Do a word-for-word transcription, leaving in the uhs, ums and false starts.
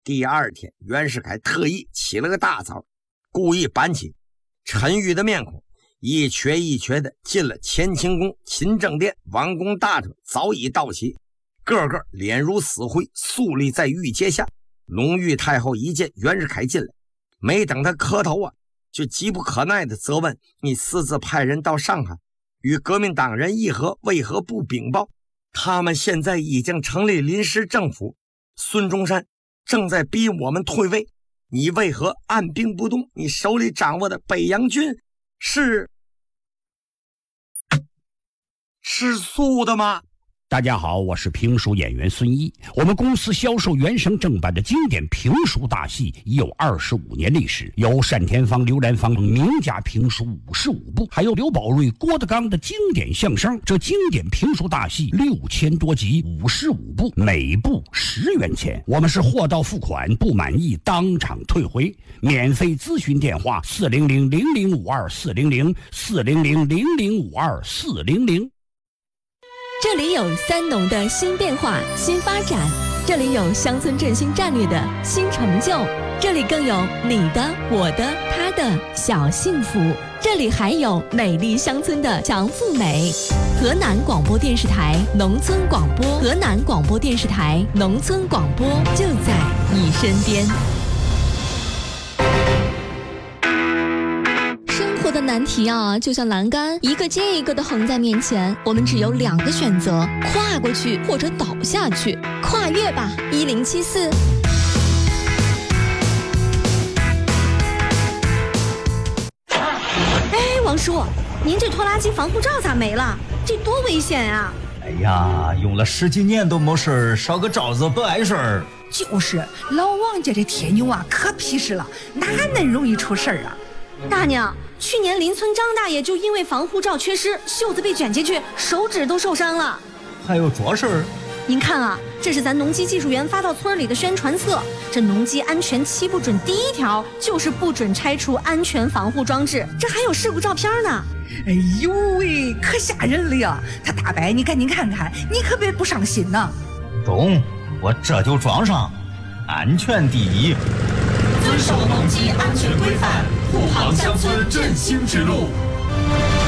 第二天，袁世凯特意起了个大早，故意板起陈玉的面孔，一瘸一瘸的进了乾清宫、勤政殿，王公大臣早已到齐，个个脸如死灰，肃立在御阶下。隆裕太后一见袁世凯进来，没等他磕头啊，就急不可耐地责问：你私自派人到上海与革命党人议和，为何不禀报？他们现在已经成立临时政府，孙中山正在逼我们退位，你为何按兵不动？你手里掌握的北洋军是吃素的吗？ 大家好，我是评书演员孙一。我们公司销售原声正版的经典评书大戏已有二十五年历史，有单田芳、刘兰芳名家评书五十五部，还有刘宝瑞、郭德纲的经典相声。这经典评书大戏六千多集，五十五部，每部十元钱。我们是货到付款，不满意当场退回。免费咨询电话：四零零零零五二四零零四零零零零五二四零零。 这里有三农的新变化、新发展，这里有乡村振兴战略的新成就，这里更有你的、我的、他的小幸福，这里还有美丽乡村的强富美。河南广播电视台农村广播，河南广播电视台农村广播就在你身边。的难题啊，就像栏杆一个接一个的横在面前，我们只有两个选择：跨过去或者倒下去。跨越吧，一零七四。 哎，王叔，您这拖拉机防护罩咋没了？这多危险啊！ 哎呀，用了十几年都没事，烧个罩子不碍事儿。 就是，老王家这铁牛啊，可皮实了，哪能容易出事儿啊？ 大娘，去年邻村张大爷就因为防护罩缺失，袖子被卷进去，手指都受伤了。 还有这事儿？ 您看啊，这是咱农机技术员发到村里的宣传册。这农机安全七不准第一条就是不准拆除安全防护装置，这还有事故照片呢。 哎呦喂，可吓人了呀！他大伯，你赶紧看看，你可别不上心呐。 中，我这就装上。安全第一， 遵守农机安全规范，护航乡村振兴之路。